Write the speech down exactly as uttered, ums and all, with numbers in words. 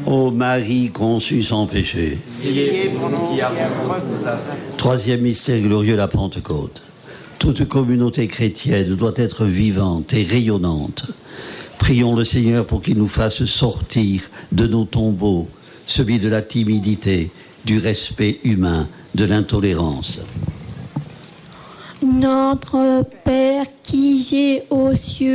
Ô Marie conçue sans péché. Priez pour nous. Troisième mystère glorieux, la Pentecôte. Toute communauté chrétienne doit être vivante et rayonnante. Prions le Seigneur pour qu'il nous fasse sortir de nos tombeaux, celui de la timidité, du respect humain, de l'intolérance. Notre Père qui es aux cieux,